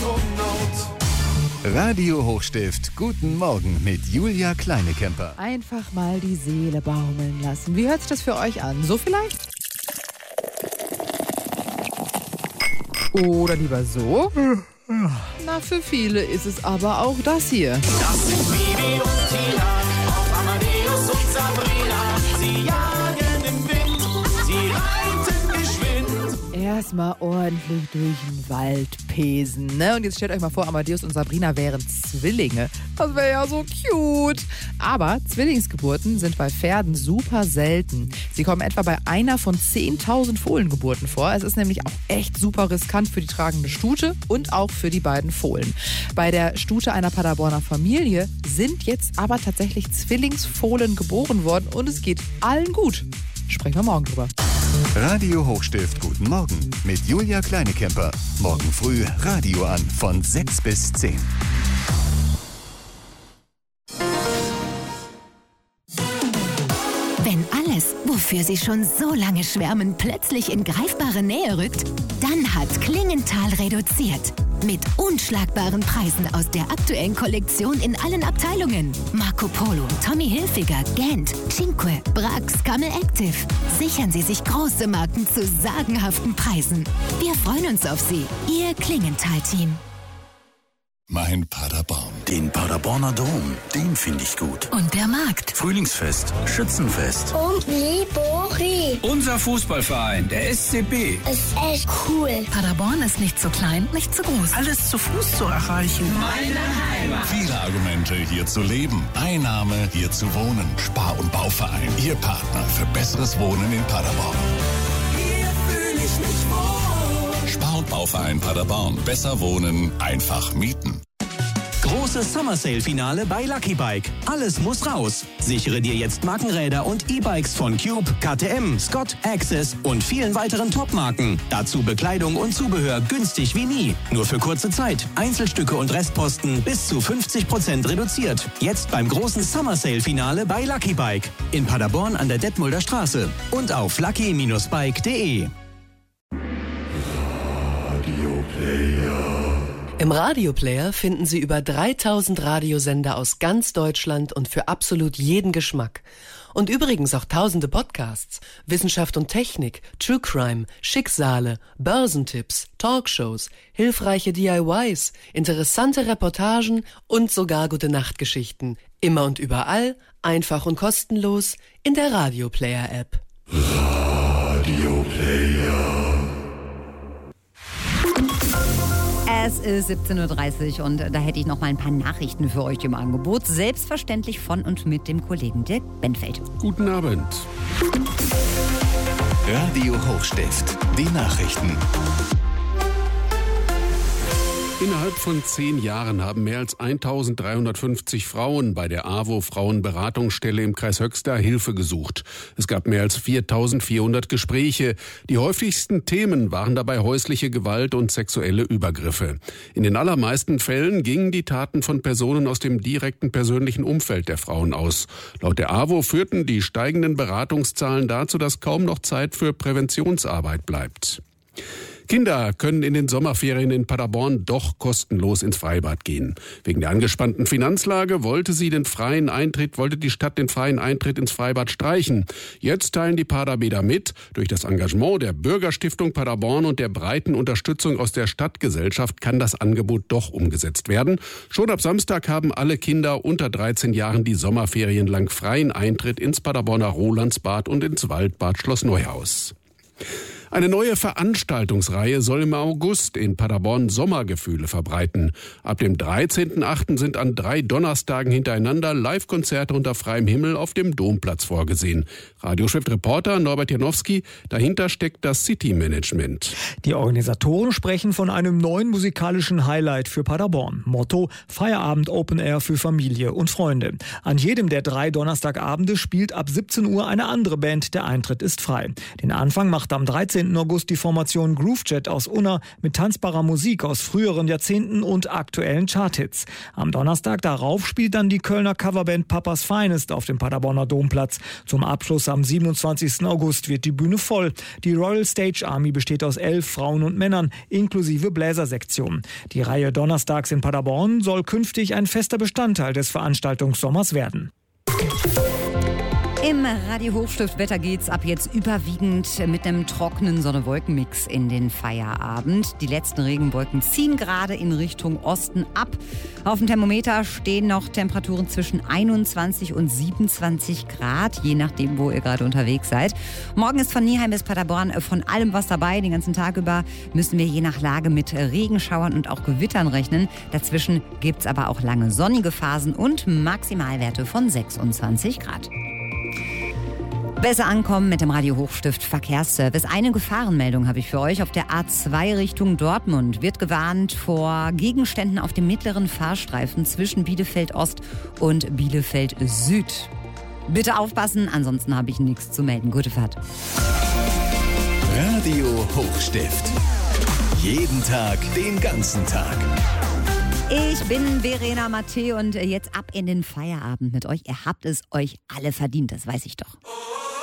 Radio Hochstift, guten Morgen mit Julia Kleinekemper. Einfach mal die Seele baumeln lassen. Wie hört sich das für euch an? So vielleicht? Oder lieber so? Na, für viele ist es aber auch das hier. Das sind Bibi und Tina, auf Amadeus und Sabrina. Sie jagen im Wind, sie reiten geschwind. Erstmal ordentlich durch den Wald pesen, ne? Und jetzt stellt euch mal vor, Amadeus und Sabrina wären Zwillinge. Das wäre ja so cute. Aber Zwillingsgeburten sind bei Pferden super selten. Sie kommen etwa bei einer von 10.000 Fohlengeburten vor. Es ist nämlich auch echt super riskant für die tragende Stute und auch für die beiden Fohlen. Bei der Stute einer Paderborner Familie sind jetzt aber tatsächlich Zwillingsfohlen geboren worden und es geht allen gut. Sprechen wir morgen drüber. Radio Hochstift, guten Morgen mit Julia Kleinekemper. Morgen früh Radio an von 6 bis 10. Wenn alles, wofür Sie schon so lange schwärmen, plötzlich in greifbare Nähe rückt, dann hat Klingenthal reduziert. Mit unschlagbaren Preisen aus der aktuellen Kollektion in allen Abteilungen. Marco Polo, Tommy Hilfiger, Gant, Cinque, Brax, Camel Active. Sichern Sie sich große Marken zu sagenhaften Preisen. Wir freuen uns auf Sie, Ihr Klingenthal-Team. Mein Paderborn. Den Paderborner Dom, den finde ich gut. Und der Markt. Frühlingsfest, Schützenfest. Und Libori. Unser Fußballverein, der SCB. Ist echt cool. Paderborn ist nicht zu klein, nicht zu groß. Alles zu Fuß zu erreichen. Meine Heimat. Viele Argumente, hier zu leben. Ein Name, hier zu wohnen. Spar- und Bauverein, Ihr Partner für besseres Wohnen in Paderborn. Hier fühle ich mich wohl. Spar- und Bauverein Paderborn. Besser wohnen, einfach mieten. Großes Summer Sale Finale bei Lucky Bike. Alles muss raus. Sichere dir jetzt Markenräder und E-Bikes von Cube, KTM, Scott, Access und vielen weiteren Top-Marken. Dazu Bekleidung und Zubehör günstig wie nie. Nur für kurze Zeit. Einzelstücke und Restposten bis zu 50% reduziert. Jetzt beim großen Summer Sale Finale bei Lucky Bike. In Paderborn an der Detmolder Straße. Und auf lucky-bike.de. Im Radioplayer finden Sie über 3000 Radiosender aus ganz Deutschland und für absolut jeden Geschmack. Und übrigens auch tausende Podcasts, Wissenschaft und Technik, True Crime, Schicksale, Börsentipps, Talkshows, hilfreiche DIYs, interessante Reportagen und sogar Gute-Nacht-Geschichten. Immer und überall, einfach und kostenlos in der Radioplayer-App. Radioplayer. Es ist 17.30 Uhr und da hätte ich noch mal ein paar Nachrichten für euch im Angebot. Selbstverständlich von und mit dem Kollegen Dirk Benfeld. Guten Abend. Radio Hochstift, die Nachrichten. Innerhalb von 10 Jahren haben mehr als 1350 Frauen bei der AWO Frauenberatungsstelle im Kreis Höxter Hilfe gesucht. Es gab mehr als 4400 Gespräche. Die häufigsten Themen waren dabei häusliche Gewalt und sexuelle Übergriffe. In den allermeisten Fällen gingen die Taten von Personen aus dem direkten persönlichen Umfeld der Frauen aus. Laut der AWO führten die steigenden Beratungszahlen dazu, dass kaum noch Zeit für Präventionsarbeit bleibt. Kinder können in den Sommerferien in Paderborn doch kostenlos ins Freibad gehen. Wegen der angespannten Finanzlage wollte die Stadt den freien Eintritt ins Freibad streichen. Jetzt teilen die Paderbäder mit. Durch das Engagement der Bürgerstiftung Paderborn und der breiten Unterstützung aus der Stadtgesellschaft kann das Angebot doch umgesetzt werden. Schon ab Samstag haben alle Kinder unter 13 Jahren die Sommerferien lang freien Eintritt ins Paderborner Rolandsbad und ins Waldbad Schloss Neuhaus. Eine neue Veranstaltungsreihe soll im August in Paderborn Sommergefühle verbreiten. Ab dem 13.8. sind an 3 Donnerstagen hintereinander Live-Konzerte unter freiem Himmel auf dem Domplatz vorgesehen. Radiochef-Reporter Norbert Janowski, dahinter steckt das City-Management. Die Organisatoren sprechen von einem neuen musikalischen Highlight für Paderborn. Motto: Feierabend Open Air für Familie und Freunde. An jedem der 3 Donnerstagabende spielt ab 17 Uhr eine andere Band. Der Eintritt ist frei. Den Anfang macht am 13. 13. August die Formation Groovejet aus Unna mit tanzbarer Musik aus früheren Jahrzehnten und aktuellen Charthits. Am Donnerstag darauf spielt dann die Kölner Coverband Papa's Finest auf dem Paderborner Domplatz. Zum Abschluss am 27. August wird die Bühne voll. Die Royal Stage Army besteht aus 11 Frauen und Männern, inklusive Bläsersektion. Die Reihe Donnerstags in Paderborn soll künftig ein fester Bestandteil des Veranstaltungssommers werden. Im Radio Hochstift-Wetter geht's ab jetzt überwiegend mit einem trockenen Sonne-Wolken-Mix in den Feierabend. Die letzten Regenwolken ziehen gerade in Richtung Osten ab. Auf dem Thermometer stehen noch Temperaturen zwischen 21 und 27 Grad, je nachdem, wo ihr gerade unterwegs seid. Morgen ist von Nieheim bis Paderborn von allem was dabei. Den ganzen Tag über müssen wir je nach Lage mit Regenschauern und auch Gewittern rechnen. Dazwischen gibt's aber auch lange sonnige Phasen und Maximalwerte von 26 Grad. Besser ankommen mit dem Radio Hochstift Verkehrsservice. Eine Gefahrenmeldung habe ich für euch. Auf der A2 Richtung Dortmund wird gewarnt vor Gegenständen auf dem mittleren Fahrstreifen zwischen Bielefeld Ost und Bielefeld Süd. Bitte aufpassen, ansonsten habe ich nichts zu melden. Gute Fahrt. Radio Hochstift. Jeden Tag, den ganzen Tag. Ich bin Verena Matthä und jetzt ab in den Feierabend mit euch. Ihr habt es euch alle verdient, das weiß ich doch.